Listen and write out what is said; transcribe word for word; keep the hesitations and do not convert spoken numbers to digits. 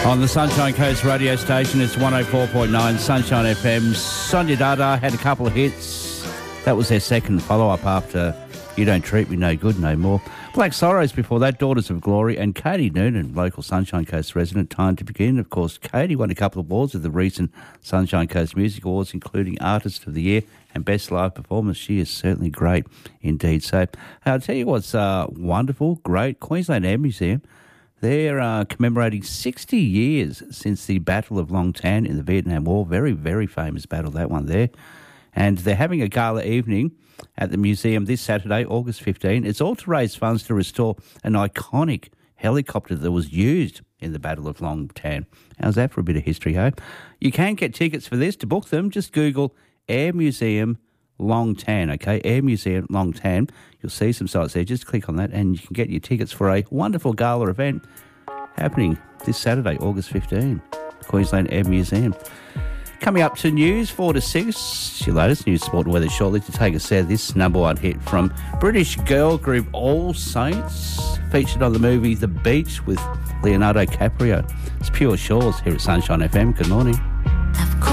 On the Sunshine Coast radio station, it's one oh four point nine Sunshine F M. Sonia Dada had a couple of hits. That was their second follow-up after You Don't Treat Me No Good No More. Black Sorrows before that, Daughters of Glory, and Katie Noonan, local Sunshine Coast resident. Time to Begin. Of course, Katie won a couple of awards at the recent Sunshine Coast Music Awards, including Artist of the Year and Best Live Performance. She is certainly great indeed. So I'll tell you what's uh, wonderful, great. Queensland Air Museum, they're uh, commemorating sixty years since the Battle of Long Tan in the Vietnam War. Very, very famous battle, that one there. And they're having a gala evening at the museum this Saturday, August fifteenth. It's all to raise funds to restore an iconic helicopter that was used in the Battle of Long Tan. How's that for a bit of history, hey? You can get tickets for this. To book them, just Google Air Museum Long Tan, okay? Air Museum Long Tan. You'll see some sites there. Just click on that and you can get your tickets for a wonderful gala event happening this Saturday, August fifteenth, Queensland Air Museum. Coming up to news, four to six, your latest news, sport and weather shortly. To take us there, this number one hit from British girl group All Saints, featured on the movie The Beach with Leonardo DiCaprio. It's Pure Shores here at Sunshine F M. Good morning.